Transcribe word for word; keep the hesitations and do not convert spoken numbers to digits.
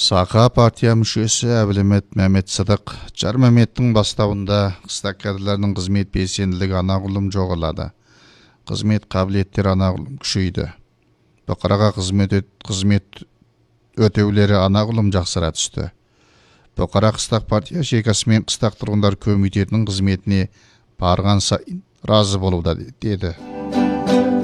Сақа партия мүшесі Әбілмет Мәмет Сыдық Жар Мәметтің бастауында қыстақ кәдірлерінің қызмет белсенділігі анағұрлым жоғалады. Қызмет қабілеттері анағұрлым күшейді. Бұқараға қызмет, өт, қызмет өтеулері анағұрлым жақсара түсті. Бұқара қыстақ партия шекасы мен қыстақ тұрғындар комитетінің қызметіне барған сайын разы болуда деді.